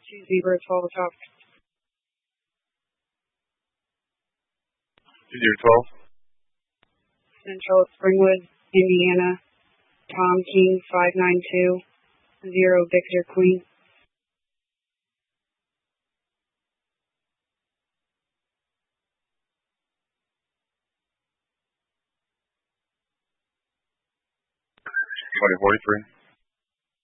2 Zebra 12 o'clock. 2-0-12. Central Springwood, Indiana. Tom King 592. 0 Victor Queen. Twenty 43.